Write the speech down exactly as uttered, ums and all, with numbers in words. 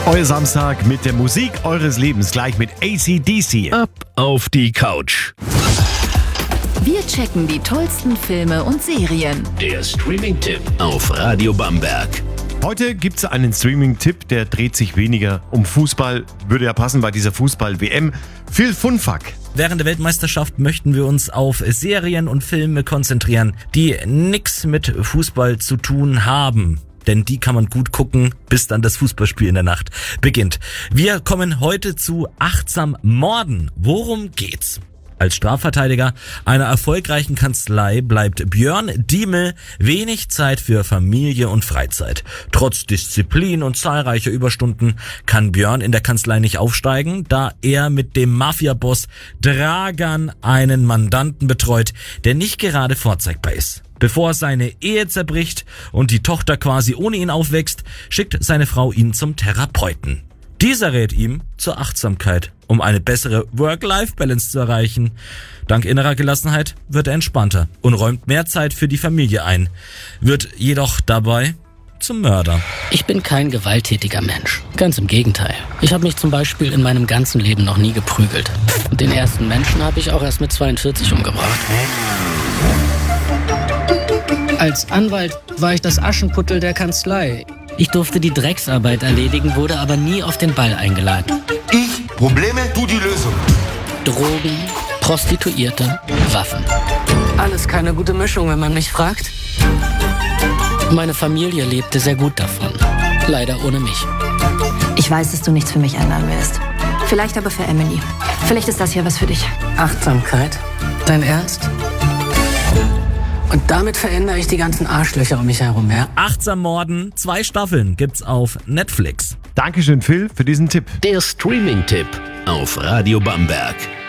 Euer Samstag mit der Musik eures Lebens, gleich mit A C D C. Ab auf die Couch. Wir checken die tollsten Filme und Serien. Der Streaming-Tipp auf Radio Bamberg. Heute gibt es einen Streaming-Tipp, der dreht sich weniger um Fußball. Würde ja passen bei dieser Fußball-W M. Phil Funfuck. Während der Weltmeisterschaft möchten wir uns auf Serien und Filme konzentrieren, die nichts mit Fußball zu tun haben. Denn die kann man gut gucken, bis dann das Fußballspiel in der Nacht beginnt. Wir kommen heute zu Achtsam Morden. Worum geht's? Als Strafverteidiger einer erfolgreichen Kanzlei bleibt Björn Diemel wenig Zeit für Familie und Freizeit. Trotz Disziplin und zahlreicher Überstunden kann Björn in der Kanzlei nicht aufsteigen, da er mit dem Mafia-Boss Dragan einen Mandanten betreut, der nicht gerade vorzeigbar ist. Bevor seine Ehe zerbricht und die Tochter quasi ohne ihn aufwächst, schickt seine Frau ihn zum Therapeuten. Dieser rät ihm zur Achtsamkeit, um eine bessere Work-Life-Balance zu erreichen. Dank innerer Gelassenheit wird er entspannter und räumt mehr Zeit für die Familie ein, wird jedoch dabei zum Mörder. Ich bin kein gewalttätiger Mensch. Ganz im Gegenteil. Ich habe mich zum Beispiel in meinem ganzen Leben noch nie geprügelt. Und den ersten Menschen habe ich auch erst mit zweiundvierzig umgebracht. Als Anwalt war ich das Aschenputtel der Kanzlei. Ich durfte die Drecksarbeit erledigen, wurde aber nie auf den Ball eingeladen. Ich, Probleme, du die Lösung. Drogen, Prostituierte, Waffen. Alles keine gute Mischung, wenn man mich fragt. Meine Familie lebte sehr gut davon. Leider ohne mich. Ich weiß, dass du nichts für mich ändern willst. Vielleicht aber für Emily. Vielleicht ist das hier was für dich. Achtsamkeit? Dein Ernst? Und damit verändere ich die ganzen Arschlöcher um mich herum, ja? Achtsam Morden, zwei Staffeln gibt's auf Netflix. Dankeschön, Phil, für diesen Tipp. Der Streaming-Tipp auf Radio Bamberg.